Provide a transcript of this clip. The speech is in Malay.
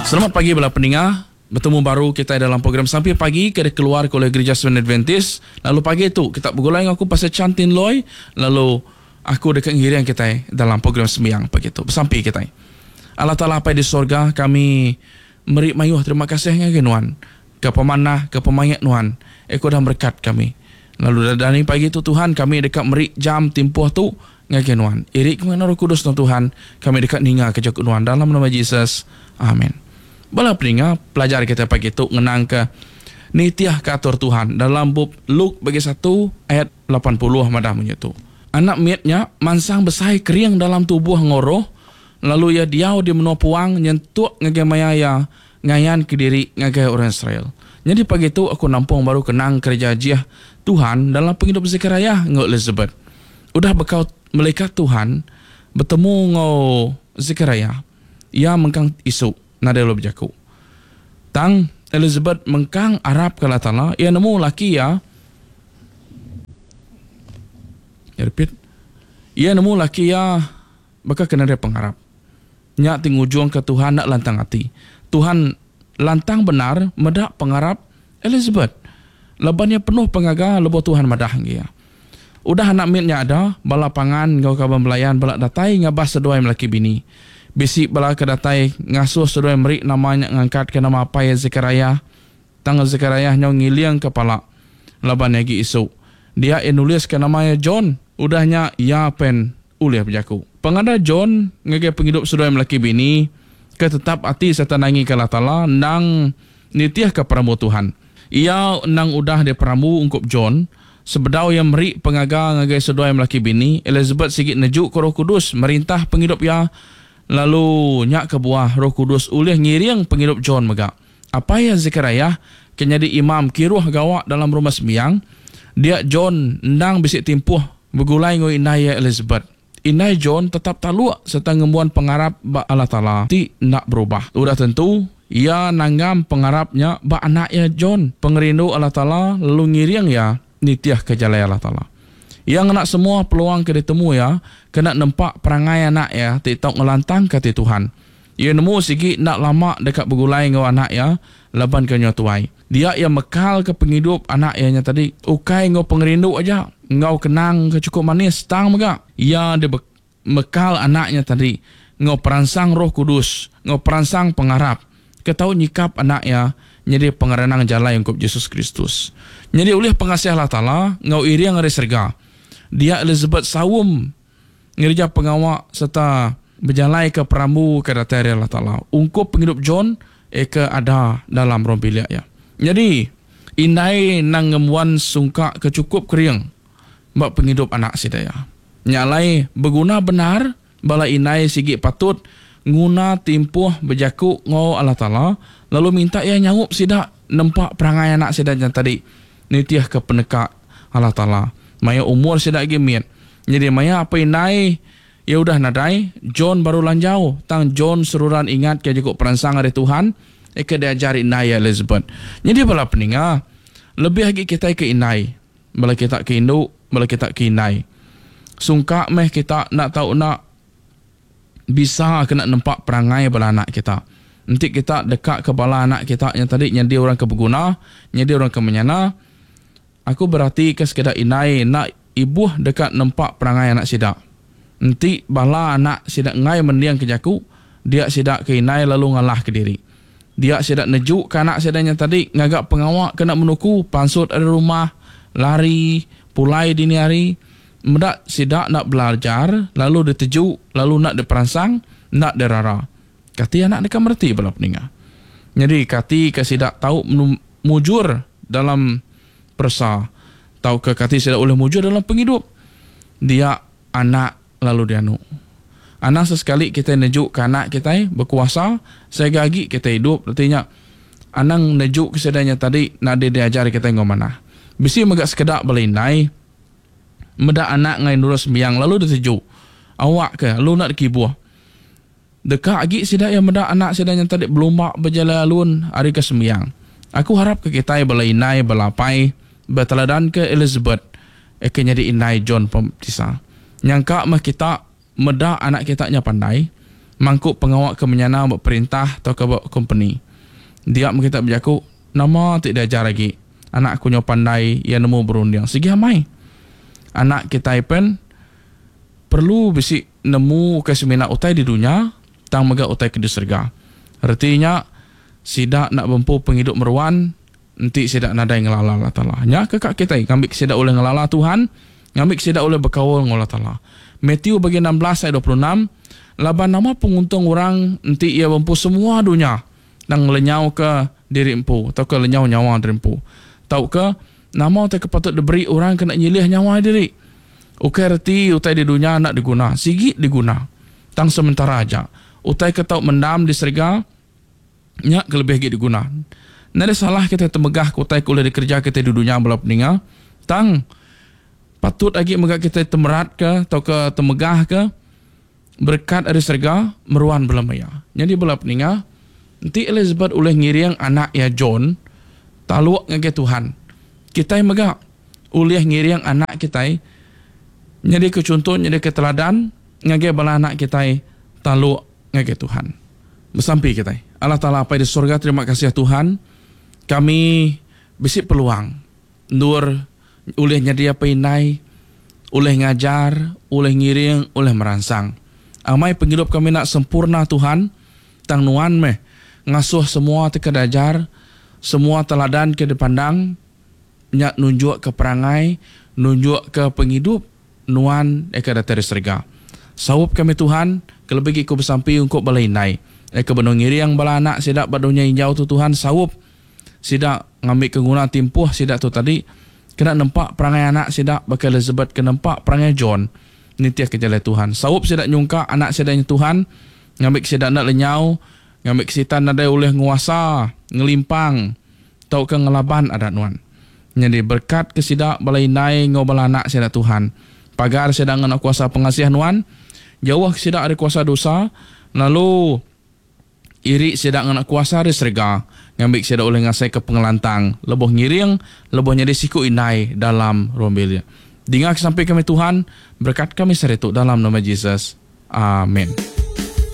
Selamat pagi bala pendengar. Bertemu baru kita dalam program Sampai Pagi kita keluar oleh Gereja Seven Adventist. Lalu pagi itu kita bergulai dengan aku Pastor Chantin Loy. Lalu aku dekat ngirian kita dalam program sembiang pagi itu. Sampai kita. Allah Ta'ala apa di sorga kami meri mayuh terima kasih dengan Nuhan. Ke pemanah, ke pemayat Nuhan. Eko dah berkat kami. Lalu dari pagi itu Tuhan kami dekat meri jam timpuh tu dengan Nuhan. Irik kemana Roh Kudus Tuhan kami dekat ninga ke Joko Nuhan dalam nama Yesus. Amin. Bala pendengar, pelajar kita pagi itu ngenang ke nitiah katur Tuhan dalam bab Luk bagi 1 ayat 80 madah menyetu. Anak miatnya mansang besai kering dalam tubuh ngoroh, lalu ya diau di menua puang nyentuk ngage mayaya ngayan ke diri ngage orang Israel. Jadi pagi itu aku nampung baru kenang kerja jiah Tuhan dalam penghidup Zechariah ngau Elizabeth. Udah bekau malaikat Tuhan bertemu ngau Zechariah. Ia mengkang isu nada lo berjaku. Tang Elizabeth mengkang Arab ke Allah Ta'ala. Ia nemu laki ya. Repeat. Ia nemu laki ya. Baka kena dia pengharap. Nyak tingujung ke Tuhan nak lantang hati. Tuhan lantang benar medak pengharap Elizabeth. Lebannya penuh pengaga lebo Tuhan madah dia. Udah anak mitnya ada. Bala pangan ngau kaban belayan. Bala datai ngabas sedoai melaki bini. Bisik bala kedatai ngasuh sedoai merik namanya ngangkat ke nama apa ya Zechariah. Tanggal Zechariah nyong ngiliang kepala. Laban lagi isu. Dia nulis ke namanya John. Udahnya ya pen uliah berjaku. Pengada John ngage penghidup sedoai melaki bini. Ketetap hati serta nangi ke Allah Ta'ala. Nang nitiah ke peramu Tuhan. Ia nang udah dia peramu ungkup John. Sebedau yang merik pengaga ngage sedoai melaki bini. Elizabeth sigit nejuk ke Roh Kudus. Merintah penghidup ya. Lalu nyak ke buah Roh Kudus ulih ngiring penghidup John megak. Apa ya Zechariah kenyadi imam kiruh gawak dalam rumah sembiang. Dia John ndang bisik timpuh bergulai ngoi inai Elizabeth. Inai John tetap taluk serta ngembuan pengharap ba Allah Ta'ala. Ti nak berubah. Udah tentu ia nanggam pengharapnya ba anaknya John. Pengerindu Allah Ta'ala lalu ngiring ya nitiah ke jalai Allah Ta'ala. Yang nak semua peluang ke ditemu ya, kena nampak perangai anak ya, tidak ngelantang kata Tuhan. Ia nemu sikit nak lama dekat bergulai dengan anak ya, laban ke nyatuai. Dia yang mekal ke penghidup anak ya tadi, ukai ngau pengerindu aja, ngau kenang ke cukup manis, tang megak. Ia dia mekal anaknya tadi, ngau peransang Roh Kudus, ngau peransang pengharap. Ketau nyikap anak ya, jadi pengerenang jalan untuk Yesus Kristus. Jadi oleh pengasih Allah Ta'ala, ngau iriang dari serga. Dia Elizabeth sawum ngerja pengawak serta berjalai ke peramu ke datari Allah Ta'ala. Ungkup penghidup John ke ada dalam rompilia ya. Jadi indai nang ngemuan sungka kecukup kering bak penghidup anak sidaya. Nyalai berguna benar bala indai sigit patut nguna timpuh berjaku ngau Allah Ta'ala lalu minta ia nyangup sidak nempak perangai anak sidanya tadi nitiah ke penekak Allah Ta'ala. Maya umur sidak gemiat. Jadi maya apa inai ya udah nadai John baru lanjau tang John seruran ingat ke jekuk peransang dari Tuhan ke diajari inai Elizabeth. Jadi bala peninga lebih lagi kita ke inai bala kita ke induk bala kita ke inai sungka meh kita nak tahu nak bisa kena nampak perangai bala anak kita. Nanti kita dekat ke bala anak kita yang tadi nyadi orang keberguna nyadi orang kemenyana. Aku berarti ke sekedar inai nak ibu dekat nampak perangai anak sidak. Nanti bala anak sidak ngai mendiang ke jaku, dia sidak ke inai lalu ngalah ke diri. Dia sidak nejuk ke anak sidaknya tadi ngagak pengawak kena menuku pansut ada rumah, lari, pulai dini hari. Medak sidak nak belajar, lalu ditejuk, lalu nak diperansang, nak derara. Kati anak dekat merti bala peninga. Jadi kati ke sidak tahu mujur dalam persa tahu ke kati tidak boleh mujur dalam penghidup dia anak lalu dia nu anak sesekali kita nejuk ke anak kita berkuasa saya gagi kita hidup artinya anak nejuk kesedanya tadi nak diajar kita ngomana bisi megak sekedar belinai medak anak ngai nurus sembiang lalu ditejuk awak ke lu nak dikibuah dekat lagi sidak yang medak anak sedanya tadi belum berjalan alun hari ke sembiang. Aku harap ke kita belinai belapai berteladan ke Elizabeth ekenya di inai John Pembaptisa. Nyangka mah kita medak anak kita nya pandai mangkuk pengawak ke menyana buat perintah atau ke buat company. Dia kita berjaku, nama tidak diajar lagi. Anak aku nyo pandai, ia nemu berundiang. Segi hamai. Anak kita pun perlu bisi nemu ke semina utai di dunia, tang mega utai ke di surga. Artinya, sidak nak bempu penghidup meruan, nanti sidak nadai ngelala Allah Ta'ala. Nya kekak kita, ngambil sidak oleh ngelala Tuhan, ngambil sidak oleh berkawal dengan Allah Ta'ala. Matthew bagi 16 ayat 26, laban nama penguntung orang nanti ia mampu semua dunia dan lenyau ke diri empu atau ke lenyau nyawa diri empu. Tahu ke nama utai kepatut diberi orang kena nyilih nyawa diri. Ukai reti utai di dunia nak diguna, sigit diguna. Tang sementara aja. Utai ke tau mendam di serga nyak kelebih git diguna. Nada salah kita temegah utai kuliah dikerja kita di dunia belah peninga. Tang patut lagi megah kita temerat ke atau ke temegah ke berkat dari serga meruan belamaya. Jadi belah peninga nanti Elizabeth oleh ngiriang anak ya John taluak ngake Tuhan. Kita megah oleh ngiriang anak kita jadi kecontoh jadi keteladan ngake bala anak kita taluak ngake Tuhan. Bersampai kita. Allah Ta'ala apa di surga, terima kasih ya Tuhan. Kami bisi peluang nur oleh nyadia painai, oleh ngajar, oleh ngiring, oleh merangsang. Amai penghidup kami nak sempurna Tuhan. Tang nuan meh ngasuh semua te kedajar, semua teladan ke dipandang, nyak nunjuk ke perangai, nunjuk ke penghidup nuan eka datari serga. Sawup kami Tuhan, kelebih iku bersampai untuk balai nai. Eka benong ngiring bala anak sidak badonya injau tu Tuhan sawup. Sidak ngambil keguna timpuh sidak tu tadi. Kena nampak perangai anak sidak bakal Elizabeth kena nampak perangai John. Nitiah kejalai Tuhan. Sawup sidak nyungka anak sidaknya Tuhan. Ngambil sidak nak lenyau. Ngambil sitan ada oleh nguasa. Ngelimpang. Tau ke ngelaban adat nuan. Jadi berkat ke sidak balai nai ngobal anak sidak Tuhan. Pagar sidak ngana kuasa pengasihan nuan. Jauh sidak ada kuasa dosa. Lalu iri sidak ngana kuasa ada serga. Ngambil sidak oleh ngasai ke pengelantang. Leboh ngiring. Leboh nyari siku inai dalam rombelia. Dingak sampai kami Tuhan. Berkat kami seretuk dalam nama Yesus. Amin.